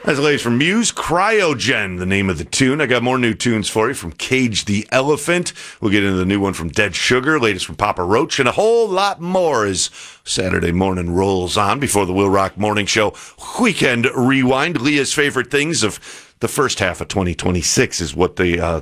That's the latest from Muse, Cryogen, the name of the tune. I got more new tunes for you from Cage the Elephant. We'll get into the new one from Dead Sugar, latest from Papa Roach, and a whole lot more as Saturday morning rolls on before the Will Rock Morning Show Weekend Rewind. Leah's favorite things of the first half of 2026 is what the